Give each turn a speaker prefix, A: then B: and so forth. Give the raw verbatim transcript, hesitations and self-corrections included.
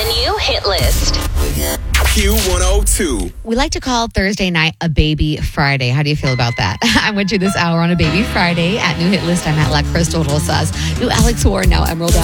A: The new hit list.
B: Q one oh two.
C: We like to call Thursday night a baby Friday. How do you feel about that? I'm with you this hour on a baby Friday at New Hit List. I'm at La Crystal Rosas. New Alex Warren, now Emerald.